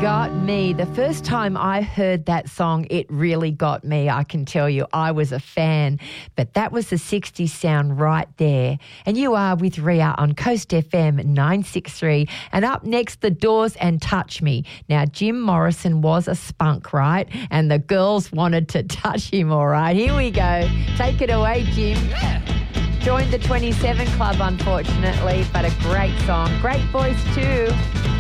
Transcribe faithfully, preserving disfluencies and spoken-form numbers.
Got Me. The first time I heard that song, it really got me, I can tell you. I was a fan. But that was the sixties sound right there. And you are with Ria on Coast F M nine sixty-three. And up next, The Doors and Touch Me. Now, Jim Morrison was a spunk, right? And the girls wanted to touch him, all right? Here we go. Take it away, Jim. Joined the twenty-seven Club, unfortunately, but a great song. Great voice too.